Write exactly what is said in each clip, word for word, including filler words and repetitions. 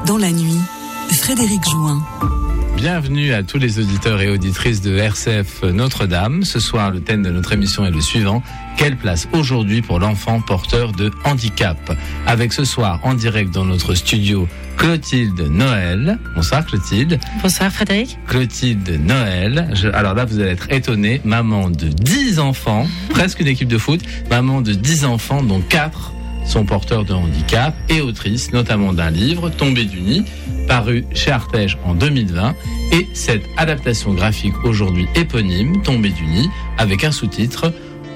Dans la nuit, Frédéric Jouin. Bienvenue à tous les auditeurs et auditrices de R C F Notre-Dame. Ce soir, le thème de notre émission est le suivant. Quelle place aujourd'hui pour l'enfant porteur de handicap? Avec ce soir, en direct dans notre studio, Clotilde Noël. Bonsoir Clotilde. Bonsoir Frédéric. Clotilde Noël. Je, alors là, vous allez être étonnés. Maman de dix enfants, presque une équipe de foot. Maman de dix enfants, dont quatre sont porteurs de handicap et autrice, notamment d'un livre, Tombé du nid, paru chez Artege en deux mille vingt, et cette adaptation graphique aujourd'hui éponyme, Tombé du nid, avec un sous-titre,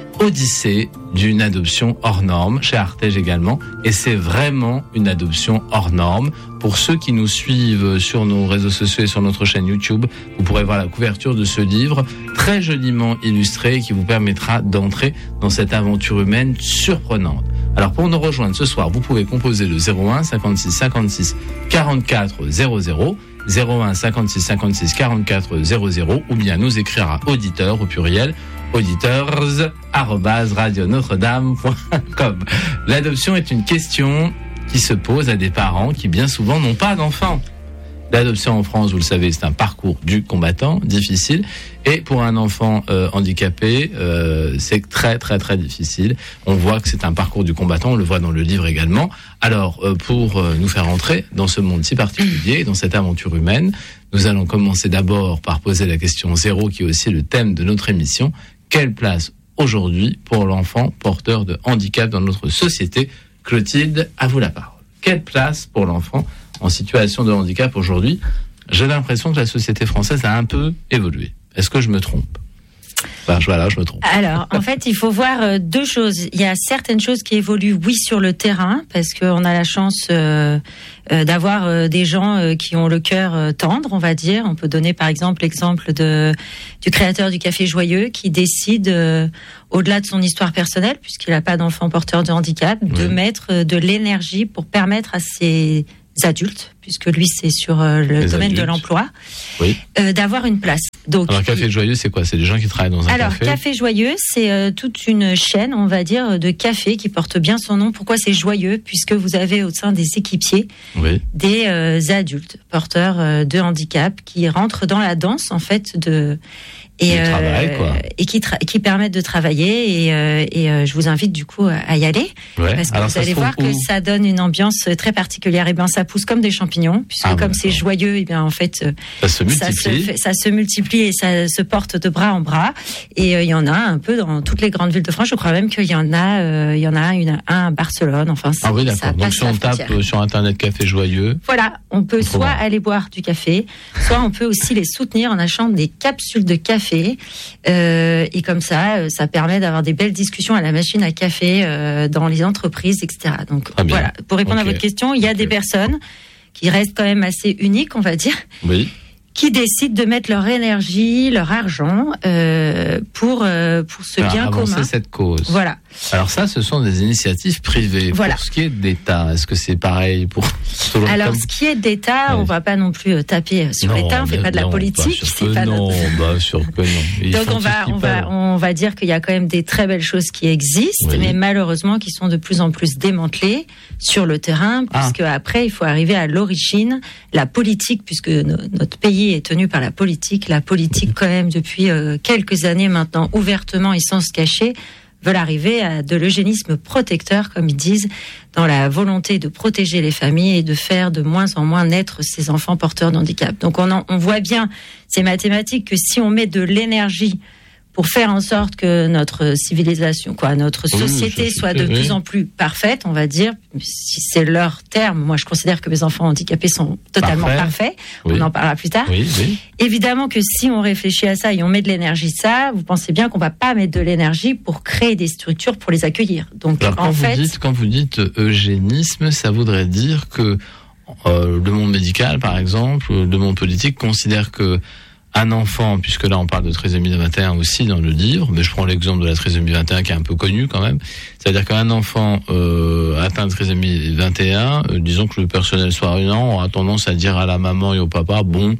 Odyssée d'une adoption hors norme, chez Artege également, et c'est vraiment une adoption hors norme. Pour ceux qui nous suivent sur nos réseaux sociaux et sur notre chaîne YouTube, vous pourrez voir la couverture de ce livre, très joliment illustré, qui vous permettra d'entrer dans cette aventure humaine surprenante. Alors pour nous rejoindre ce soir, vous pouvez composer le zéro un cinquante-six cinquante-six quarante-quatre zéro zéro, zéro un cinquante-six cinquante-six quarante-quatre zéro zéro, ou bien nous écrire à auditeur au pluriel, auditeurs arobase radio notre dame point com. L'adoption est une question qui se pose à des parents qui bien souvent n'ont pas d'enfants. L'adoption en France, vous le savez, c'est un parcours du combattant, difficile. Et pour un enfant euh, handicapé, euh, c'est très très très difficile. On voit que c'est un parcours du combattant, on le voit dans le livre également. Alors, euh, pour euh, nous faire entrer dans ce monde si particulier, dans cette aventure humaine, nous allons commencer d'abord par poser la question zéro, qui est aussi le thème de notre émission. Quelle place aujourd'hui pour l'enfant porteur de handicap dans notre société? Clotilde, à vous la parole. Quelle place pour l'enfant en situation de handicap aujourd'hui? J'ai l'impression que la société française a un peu évolué. Est-ce que je me trompe? Enfin, voilà, je me trompe. Alors, en fait, il faut voir deux choses. Il y a certaines choses qui évoluent, oui, sur le terrain, parce qu'on a la chance euh, euh, d'avoir euh, des gens euh, qui ont le cœur euh, tendre, on va dire. On peut donner, par exemple, l'exemple de du créateur du Café Joyeux, qui décide, euh, au-delà de son histoire personnelle, puisqu'il n'a pas d'enfant porteur de handicap, oui, de mettre euh, de l'énergie pour permettre à ses adultes, puisque lui c'est sur euh, le Les domaine adultes. de l'emploi, oui, euh, d'avoir une place. Donc, alors Café Joyeux, c'est quoi? C'est des gens qui travaillent dans un alors, café. Café Joyeux, c'est euh, toute une chaîne, on va dire, de café qui porte bien son nom. Pourquoi c'est joyeux? Puisque vous avez au sein des équipiers, oui, des euh, adultes porteurs euh, de handicap qui rentrent dans la danse, en fait, de et, euh, travail, quoi. et qui, tra- qui permettent de travailler. Et, euh, et euh, je vous invite du coup à y aller, ouais. parce que alors, vous allez voir où? que ça donne une ambiance très particulière. Et bien, ça pousse comme des champignons, puisque ah, comme bon, c'est joyeux, et bien en fait, ça se multiplie, ça se, fait, ça se multiplie et ça se porte de bras en bras. Et il euh, y en a un peu dans toutes les grandes villes de France. Je crois même qu'il y en a, euh, il y en a une, un à Barcelone. Enfin, ah oui, d'accord. Donc si on tape sur internet Café Joyeux, voilà, on peut soit voir. aller boire du café, soit on peut aussi les soutenir en achetant des capsules de café. Euh, et comme ça, ça permet d'avoir des belles discussions à la machine à café euh, dans les entreprises, et cetera. Donc voilà, pour répondre okay. à votre question, il y a okay. des personnes qui restent quand même assez uniques, on va dire. Oui. Qui décident de mettre leur énergie, leur argent euh, pour euh, pour ce Alors, bien avancer commun. cette cause. Voilà. Alors ça, ce sont des initiatives privées. Voilà. Pour ce qui est d'État, est-ce que c'est pareil pour tout le Alors, comme... ce qui est d'État, ouais. on va pas non plus taper sur non, l'État. On fait pas de la non, politique. Pas c'est que pas non, notre... bah sûr que non. Ils Donc on va on va on va dire qu'il y a quand même des très belles choses qui existent, oui. mais malheureusement qui sont de plus en plus démantelées sur le terrain, puisque ah. après il faut arriver à l'origine, la politique, puisque no- notre pays est tenu par la politique, la politique quand même depuis euh, quelques années maintenant, ouvertement et sans se cacher, veulent arriver à de l'eugénisme protecteur, comme ils disent, dans la volonté de protéger les familles et de faire de moins en moins naître ces enfants porteurs de handicap. Donc on, en, on voit bien, c'est mathématique, que si on met de l'énergie pour faire en sorte que notre civilisation, quoi, notre société oui, soit de oui. plus en plus parfaite, on va dire, si c'est leur terme. Moi, je considère que mes enfants handicapés sont totalement Parfait. parfaits. Oui. On en parlera plus tard. Oui, oui. Évidemment que si on réfléchit à ça et on met de l'énergie de ça, vous pensez bien qu'on va pas mettre de l'énergie pour créer des structures pour les accueillir. Donc, Alors, en quand fait, vous dites, quand vous dites eugénisme, ça voudrait dire que euh, le monde médical, par exemple, le monde politique considère que un enfant, puisque là on parle de trisomie vingt et un aussi dans le livre, mais je prends l'exemple de la trisomie vingt et un qui est un peu connu quand même, c'est-à-dire qu'un enfant euh, atteint de trisomie vingt et un, euh, disons que le personnel soignant aura tendance à dire à la maman et au papa, bon,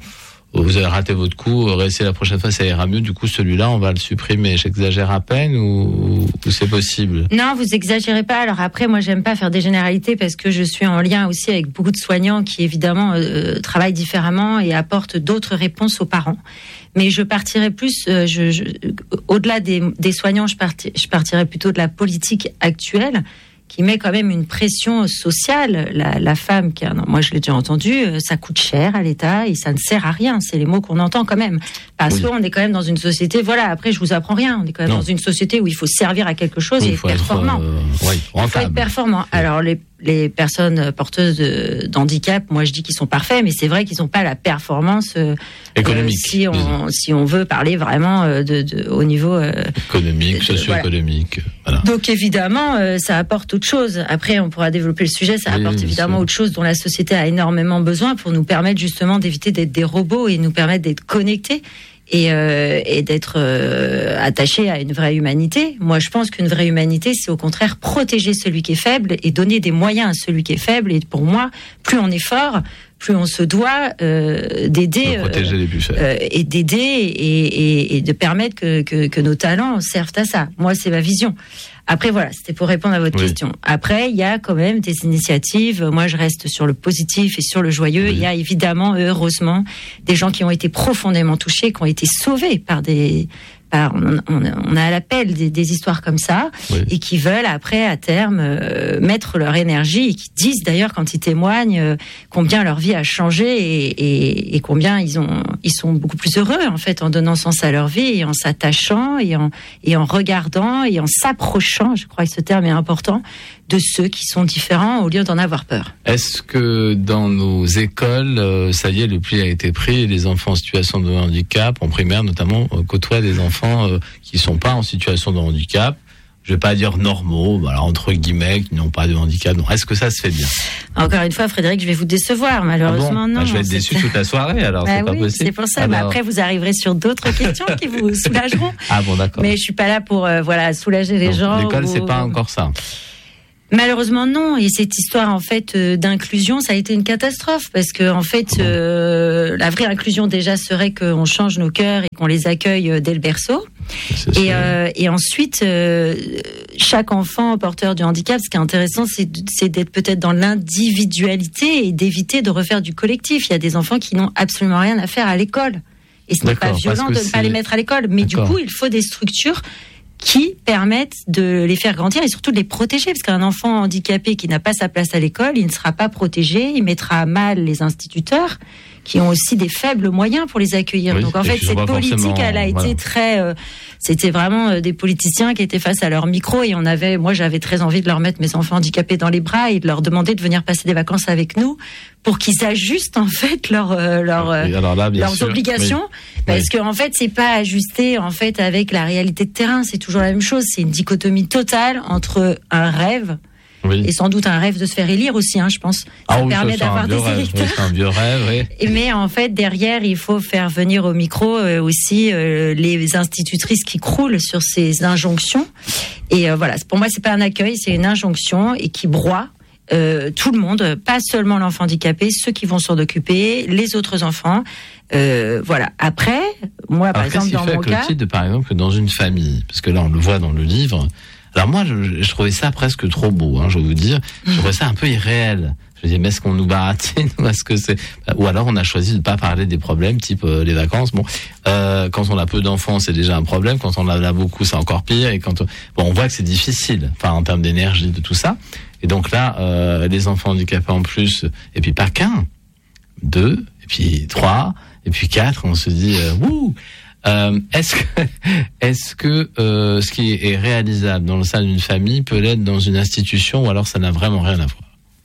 vous avez raté votre coup, réessayez la prochaine fois, ça ira mieux. Du coup, celui-là, on va le supprimer. J'exagère à peine ou, ou c'est possible? Non, vous exagérez pas. Alors après, moi, j'aime pas faire des généralités parce que je suis en lien aussi avec beaucoup de soignants qui, évidemment, euh, travaillent différemment et apportent d'autres réponses aux parents. Mais je partirais plus, euh, je, je, au-delà des, des soignants, je, parti, je partirais plutôt de la politique actuelle, qui met quand même une pression sociale. La, la femme, qui a, non, moi je l'ai déjà entendu, ça coûte cher à l'État et ça ne sert à rien. C'est les mots qu'on entend quand même. Parce oui. qu'on est quand même dans une société, voilà, après je vous apprends rien, on est quand même non. dans une société où il faut servir à quelque chose oui, et être performant. Euh, oui, il faut être performant. Oui. Alors les, les personnes porteuses de, d'handicap, moi je dis qu'ils sont parfaits, mais c'est vrai qu'ils n'ont pas la performance euh, économique. Euh, si, on, si on veut parler vraiment de, de, de, au niveau... Euh, économique, socio-économique. Voilà. Voilà. Donc évidemment, euh, ça apporte autre chose. Après, on pourra développer le sujet, ça oui, apporte évidemment autre chose dont la société a énormément besoin pour nous permettre justement d'éviter d'être des robots et nous permettre d'être connectés. Et, euh, et d'être euh, attaché à une vraie humanité. Moi, je pense qu'une vraie humanité, c'est au contraire protéger celui qui est faible et donner des moyens à celui qui est faible. Et pour moi, plus on est fort, plus on se doit euh, d'aider, de protéger euh, les plus faibles. Euh, et d'aider et, et, et de permettre que, que, que nos talents servent à ça. Moi, c'est ma vision. Après, voilà, c'était pour répondre à votre oui. question. Après, il y a quand même des initiatives. Moi, je reste sur le positif et sur le joyeux. Oui. Il y a évidemment, heureusement, des gens qui ont été profondément touchés, qui ont été sauvés par des... Par, on, on, on a à l'appel des, des histoires comme ça oui. et qui veulent après, à terme, euh, mettre leur énergie et qui disent d'ailleurs quand ils témoignent euh, combien leur vie a changé et, et, et combien ils ont, ils sont beaucoup plus heureux en fait en donnant sens à leur vie et en s'attachant et en, et en regardant et en s'approchant, je crois que ce terme est important, de ceux qui sont différents au lieu d'en avoir peur. Est-ce que dans nos écoles, euh, ça y est, le pli a été pris et les enfants en situation de handicap, en primaire notamment, euh, côtoient des enfants euh, qui ne sont pas en situation de handicap? Je ne vais pas dire normaux, voilà, entre guillemets, qui n'ont pas de handicap. Donc, est-ce que ça se fait bien? Encore une fois, Frédéric, je vais vous décevoir, malheureusement. Ah bon non. Bah, je vais être déçu toute la soirée, alors bah, c'est oui, pas possible. C'est pour ça, alors... mais après vous arriverez sur d'autres questions qui vous soulageront. Ah bon, d'accord. Mais je ne suis pas là pour euh, voilà, soulager les donc, gens. L'école, ou... c'est pas encore ça. Malheureusement non, et cette histoire en fait euh, d'inclusion, ça a été une catastrophe parce que en fait euh, la vraie inclusion déjà serait qu'on change nos cœurs et qu'on les accueille dès le berceau. Et, euh, et ensuite euh, chaque enfant porteur du handicap, ce qui est intéressant, c'est, c'est d'être peut-être dans l'individualité et d'éviter de refaire du collectif. Il y a des enfants qui n'ont absolument rien à faire à l'école et ce n'est pas violent de ne pas les mettre à l'école, mais D'accord. du coup il faut des structures qui permettent de les faire grandir et surtout de les protéger. Parce qu'un enfant handicapé qui n'a pas sa place à l'école, il ne sera pas protégé, il mettra à mal les instituteurs qui ont aussi des faibles moyens pour les accueillir. Oui, donc en fait, cette politique, elle a été voilà. très... Euh, c'était vraiment euh, des politiciens qui étaient face à leur micro et on avait... Moi, j'avais très envie de leur mettre mes enfants handicapés dans les bras et de leur demander de venir passer des vacances avec nous pour qu'ils ajustent en fait leur, euh, leur, euh, là, leurs sûr, obligations. Oui. Parce oui. que en fait, c'est pas ajusté en fait avec la réalité de terrain. C'est toujours la même chose. C'est une dichotomie totale entre un rêve... Oui. Et sans doute un rêve de se faire élire aussi, hein, je pense. Ça ah oui, permet ça, d'avoir des rêve, électeurs. Oui, c'est un vieux rêve, oui. Mais en fait, derrière, il faut faire venir au micro euh, aussi euh, les institutrices qui croulent sur ces injonctions. Et euh, voilà, pour moi, c'est pas un accueil, c'est une injonction et qui broie euh, tout le monde, pas seulement l'enfant handicapé, ceux qui vont s'en occuper, les autres enfants. Euh, voilà. Après, moi, Alors, par exemple, dans mon cas, le titre, par exemple, dans une famille, parce que là, on le voit dans le livre. Alors moi, je, je trouvais ça presque trop beau, hein, je vais vous dire. Je trouvais ça un peu irréel. Je me disais, mais est-ce qu'on nous baratine ou est-ce que c'est... Ou alors on a choisi de ne pas parler des problèmes, type euh, les vacances. Bon, euh, quand on a peu d'enfants, c'est déjà un problème. Quand on en a beaucoup, c'est encore pire. Et quand on... Bon, on voit que c'est difficile, enfin en termes d'énergie, de tout ça. Et donc là, euh, les enfants handicapés en plus, et puis pas qu'un, deux, et puis trois, et puis quatre, on se dit, euh, wouh. Euh, est-ce que, est-ce que euh, ce qui est réalisable dans le sein d'une famille peut l'être dans une institution ou alors ça n'a vraiment rien à voir?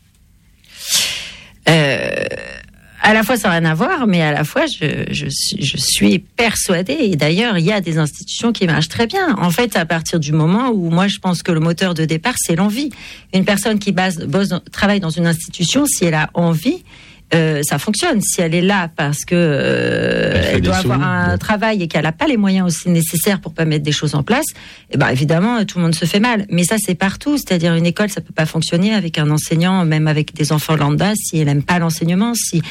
euh, À la fois ça n'a rien à voir, mais à la fois je, je, je suis persuadée, et d'ailleurs il y a des institutions qui marchent très bien. En fait, à partir du moment où moi je pense que le moteur de départ c'est l'envie. Une personne qui base, bosse, travaille dans une institution, si elle a envie, Euh, ça fonctionne. Si elle est là parce que euh, elle, elle doit avoir un ouais. travail et qu'elle n'a pas les moyens aussi nécessaires pour pas mettre des choses en place, eh ben évidemment tout le monde se fait mal. Mais ça c'est partout. C'est-à-dire une école ça peut pas fonctionner avec un enseignant, même avec des enfants lambda, si elle aime pas l'enseignement. Si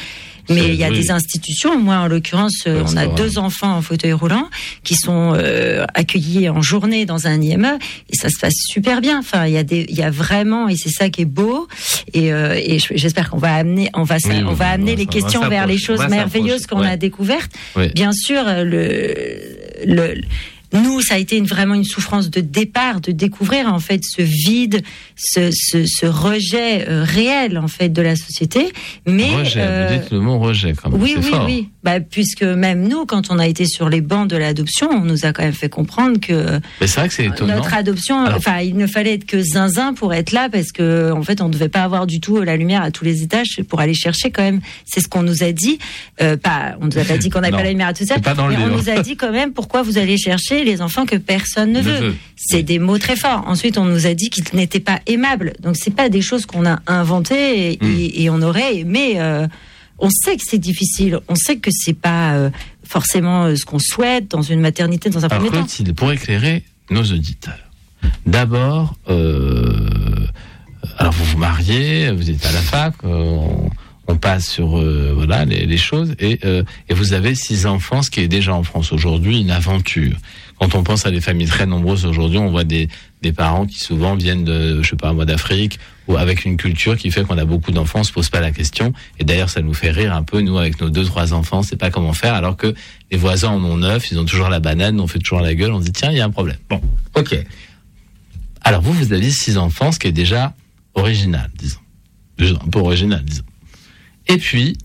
Mais C'est, il y a oui. des institutions. Moi, en l'occurrence, Ouais, on a vrai. deux enfants en fauteuil roulant qui sont euh, accueillis en journée dans un I M E et ça se passe super bien. Enfin, il y a des, il y a vraiment, et c'est ça qui est beau. Et, euh, et j'espère qu'on va amener, on va, Oui, on va amener on les va questions s'approcher. vers les On choses va merveilleuses s'approcher. qu'on Ouais. a découvertes. Oui. Bien sûr, le, le nous, ça a été une, vraiment une souffrance de départ, de découvrir en fait ce vide, ce, ce, ce rejet euh, réel en fait de la société. Mais rejet, euh, vous dites le mot rejet quand même. oui, c'est oui, fort. oui. Bah, puisque même nous, quand on a été sur les bancs de l'adoption, on nous a quand même fait comprendre que Mais c'est vrai que c'est étonnant. notre adoption, Alors- enfin, il ne fallait être que zinzin pour être là, parce que en fait, on ne devait pas avoir du tout la lumière à tous les étages pour aller chercher quand même. C'est ce qu'on nous a dit. Euh, pas, on nous a pas dit qu'on n'avait Non, pas la lumière à tous les c'est pas dans le mais on livre. nous a dit quand même pourquoi vous allez chercher les enfants que personne ne Ne veut. veut. C'est Oui. des mots très forts. Ensuite, on nous a dit qu'ils n'étaient pas aimables. Donc, c'est pas des choses qu'on a inventées et, Mm. et, et on aurait aimé. Euh, on sait que c'est difficile. On sait que c'est pas euh, forcément euh, ce qu'on souhaite dans une maternité dans un Alors, premier temps. Clotilde, pour éclairer nos auditeurs, d'abord, euh, alors vous vous mariez, vous êtes à la fac, euh, on, on passe sur euh, voilà les, les choses, et, euh, et vous avez six enfants, ce qui est déjà en France aujourd'hui une aventure. Quand on pense à des familles très nombreuses aujourd'hui, on voit des, des parents qui souvent viennent de, je sais pas, moi, d'Afrique, ou avec une culture qui fait qu'on a beaucoup d'enfants, on se pose pas la question. Et d'ailleurs, ça nous fait rire un peu, nous, avec nos deux, trois enfants, c'est pas comment faire, alors que les voisins en ont neuf, ils ont toujours la banane, on fait toujours la gueule, on se dit, tiens, il y a un problème. Bon, ok. Alors vous, vous avez six enfants, ce qui est déjà original, disons. Déjà un peu original, disons. Et puis,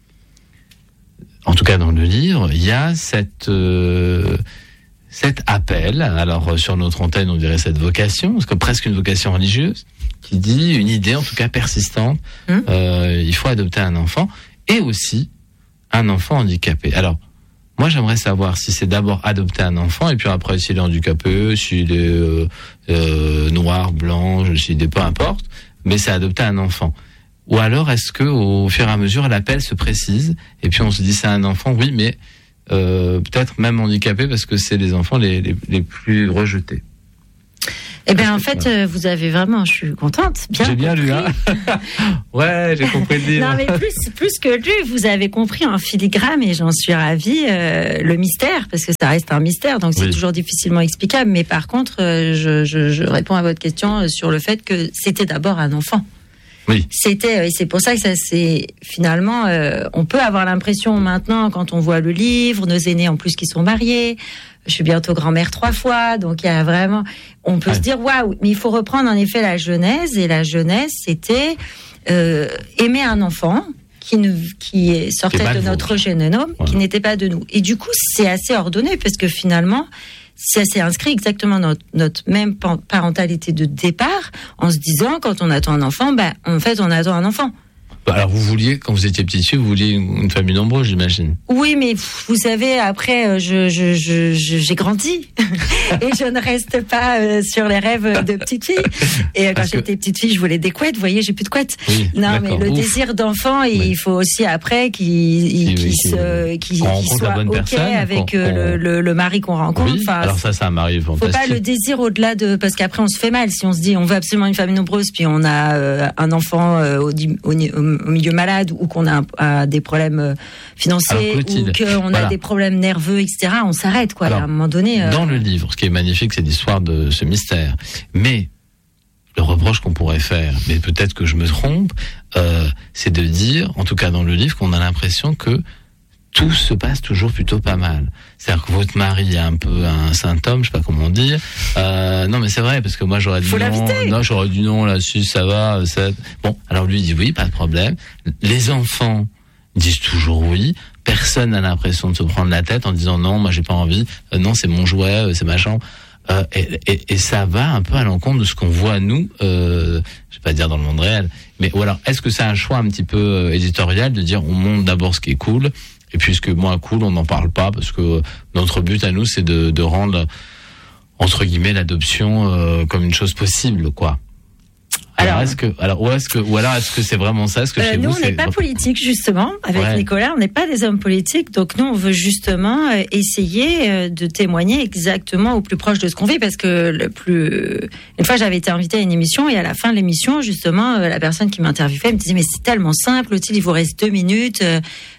en tout cas dans le livre, il y a cette... Euh, cet appel, alors euh, sur notre antenne on dirait cette vocation, c'est comme presque une vocation religieuse, qui dit une idée en tout cas persistante, Mmh. euh, il faut adopter un enfant, et aussi un enfant handicapé. Alors, moi j'aimerais savoir si c'est d'abord adopter un enfant, et puis après s'il est handicapé, s'il est euh, euh, noir, blanc, s'il est peu importe, mais c'est adopter un enfant. Ou alors est-ce que au fur et à mesure l'appel se précise, et puis on se dit c'est un enfant, oui, mais Euh, peut-être même handicapés parce que c'est les enfants les, les, les plus rejetés. Eh bien, en fait, euh, vous avez vraiment, je suis contente, bien J'ai bien lu, compris. hein. Ouais, j'ai compris le livre. Non, mais plus, plus que lu, vous avez compris en filigrane, et j'en suis ravie, euh, le mystère, parce que ça reste un mystère, donc c'est Oui. toujours difficilement explicable. Mais par contre, euh, je, je, je réponds à votre question sur le fait que c'était d'abord un enfant. Oui. C'était, et c'est pour ça que ça c'est finalement, euh, on peut avoir l'impression maintenant quand on voit le livre, nos aînés en plus qui sont mariés. Je suis bientôt grand-mère trois fois, donc il y a vraiment, on peut Ouais. se dire waouh, mais il faut reprendre en effet la genèse, et la genèse c'était euh, aimer un enfant qui nous, qui sortait Qui est mal de vôtre. notre génome, Voilà. qui n'était pas de nous. Et du coup, c'est assez ordonné parce que finalement, ça s'est inscrit exactement dans notre, notre même pan- parentalité de départ, en se disant, quand on attend un enfant, ben, en fait, on attend un enfant. Alors vous vouliez, quand vous étiez petite fille, vous vouliez une, une famille nombreuse, j'imagine. Oui, mais pff, vous savez, après, euh, je, je, je, je- j'ai grandi et je ne reste pas euh, sur les rêves de petite fille. Et euh, quand Parce que- j'étais petite fille, je voulais des couettes. Vous voyez, j'ai plus de couettes. Oui, Non, mais d'accord. le Ouf. désir d'enfant, Oui. il faut aussi après qu'il Qui- qu'il qui- se, qu'il qu'on qu'il rencontre la soit bonne ok personne, avec qu'on- euh, qu'on- le, le, le mari qu'on rencontre. Oui, Enfin, alors ça, c'est un mari faut fantastique. pas le désir au-delà de, parce qu'après on se fait mal si on se dit on veut absolument une famille nombreuse, puis on a euh, un enfant euh, au, di- au, ni- au milieu malade, ou qu'on a, un- a des problèmes euh, financiers, Alors, Clotilde, ou qu'on voilà. a des problèmes nerveux, et cetera. On s'arrête, quoi. Alors, à un moment donné. euh, Dans le livre, ce qui est magnifique, c'est l'histoire de ce mystère. Mais le reproche qu'on pourrait faire, mais peut-être que je me trompe, euh, c'est de dire, en tout cas dans le livre, qu'on a l'impression que tout se passe toujours plutôt pas mal. C'est-à-dire que votre mari est un peu un symptôme, je sais pas comment dire. Euh, non, mais c'est vrai, parce que moi j'aurais dit Faut non. l'inviter. Non, j'aurais dit non là-dessus, ça va. Ça... Bon, alors lui il dit oui, pas de problème. Les enfants disent toujours oui. Personne n'a l'impression de se prendre la tête en disant non, moi j'ai pas envie. Euh, non, c'est mon jouet, euh, c'est ma chambre. Euh, et, et, et ça va un peu à l'encontre de ce qu'on voit nous, euh, je vais pas dire dans le monde réel, mais ou alors est-ce que c'est un choix un petit peu euh, éditorial de dire on montre d'abord ce qui est cool, et puis ce que moins cool on n'en parle pas, parce que notre but à nous c'est de, de rendre entre guillemets l'adoption euh, comme une chose possible, quoi. Alors, Alors, est-ce que alors ou est-ce que ou alors est-ce que c'est vraiment ça, est-ce que Euh, chez nous, vous on n'est c'est pas politique, justement. Avec Ouais. Nicolas, on n'est pas des hommes politiques. Donc, nous, on veut justement euh, essayer euh, de témoigner exactement au plus proche de ce qu'on vit. Parce que le plus... Une fois, j'avais été invitée à une émission, et à la fin de l'émission, justement, euh, la personne qui m'interviewait me disait, mais c'est tellement simple, Clotilde, il vous reste deux minutes. Euh,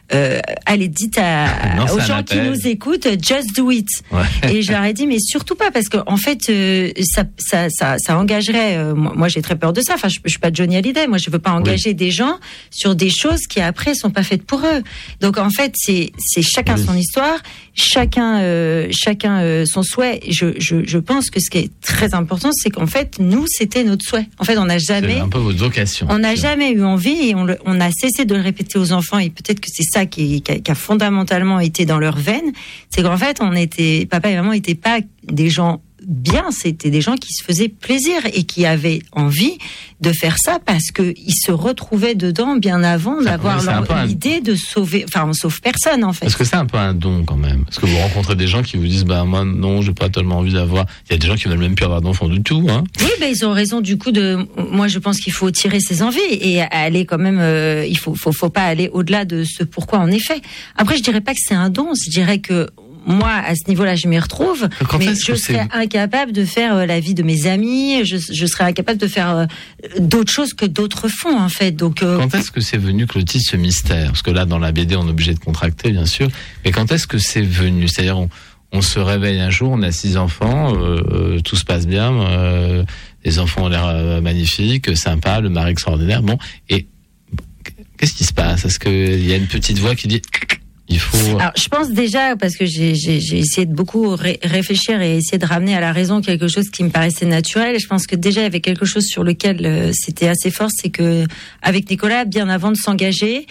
euh, allez, dites à, non, aux gens qui nous écoutent, just do it. Ouais. Et je leur ai dit, mais surtout pas, parce que en fait, euh, ça, ça, ça, ça engagerait. Euh, moi, moi, j'ai très peur de ça. Enfin, je, je suis pas Johnny Hallyday. Moi, je veux pas engager oui. des gens sur des choses qui après sont pas faites pour eux. Donc, en fait, c'est, c'est chacun oui. son histoire, chacun, euh, chacun euh, son souhait. Je, je, je pense que ce qui est très important, c'est qu'en fait, nous, c'était notre souhait. En fait, on n'a jamais. C'est un peu votre vocation. On n'a jamais eu envie et on, le, on a cessé de le répéter aux enfants. Et peut-être que c'est ça qui, qui, a, qui a fondamentalement été dans leur veine. C'est qu'en fait, on était, papa et maman n'étaient pas des gens bien, c'était des gens qui se faisaient plaisir et qui avaient envie de faire ça parce que ils se retrouvaient dedans bien avant ça, d'avoir leur, un... l'idée de sauver. Enfin, on sauve personne en fait. Parce que c'est un peu un don quand même. Parce que vous rencontrez des gens qui vous disent, bah moi non, j'ai pas tellement envie d'avoir. Il y a des gens qui veulent même plus avoir d'enfants du tout. Hein. Oui, ben ils ont raison du coup de. Moi, je pense qu'il faut tirer ses envies et aller quand même. Euh, il faut, faut, faut pas aller au-delà de ce pourquoi en effet. Après, je dirais pas que c'est un don. Je dirais que moi, à ce niveau-là, je m'y retrouve, quand mais je serais c'est... incapable de faire euh, la vie de mes amis, je, je serais incapable de faire euh, d'autres choses que d'autres font, en fait. Donc, euh... Quand est-ce que c'est venu, Clotilde, ce mystère ? Parce que là, dans la B D, on est obligé de contracter, bien sûr. Mais quand est-ce que c'est venu ? C'est-à-dire, on, on se réveille un jour, on a six enfants, euh, euh, tout se passe bien, euh, les enfants ont l'air euh, magnifiques, sympas, le mari extraordinaire. Bon, et qu'est-ce qui se passe ? Est-ce qu'il y a une petite voix qui dit... Il faut... Alors, je pense déjà, parce que j'ai, j'ai, j'ai essayé de beaucoup ré- réfléchir et essayer de ramener à la raison quelque chose qui me paraissait naturel. Et je pense que déjà, il y avait quelque chose sur lequel euh, c'était assez fort, c'est que avec Nicolas, bien avant de s'engager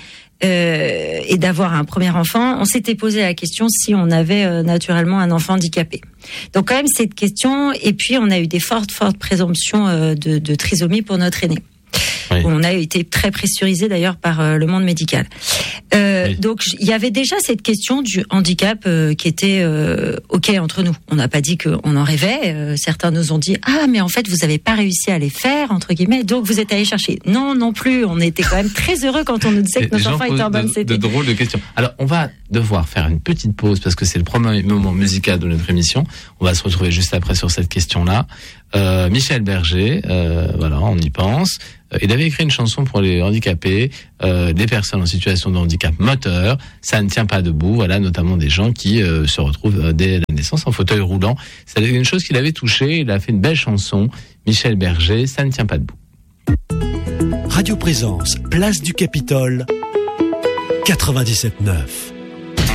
euh, et d'avoir un premier enfant, on s'était posé la question si on avait euh, naturellement un enfant handicapé. Donc quand même cette question, et puis on a eu des fortes, fortes présomptions euh, de, de trisomie pour notre aîné. Oui. On a été très pressurisé d'ailleurs par euh, le monde médical. Euh, oui. Donc il y avait déjà cette question du handicap euh, qui était euh, ok entre nous. On n'a pas dit qu'on en rêvait. Euh, certains nous ont dit ah mais en fait vous avez pas réussi à les faire entre guillemets. Donc vous êtes allés chercher. Non non plus. On était quand même très heureux quand on nous disait que nos enfants étaient en bonne santé. De drôles de questions. Alors on va devoir faire une petite pause parce que c'est le premier moment musical de notre émission. On va se retrouver juste après sur cette question-là. Euh, Michel Berger, euh, voilà, on y pense. Il avait écrit une chanson pour les handicapés, euh, des personnes en situation de handicap moteur. Ça ne tient pas debout, voilà, notamment des gens qui euh, se retrouvent euh, dès la naissance en fauteuil roulant. C'est une chose qui l'avait touché. Il a fait une belle chanson. Michel Berger, ça ne tient pas debout. Radio Présence, place du Capitole, quatre-vingt-dix-sept neuf.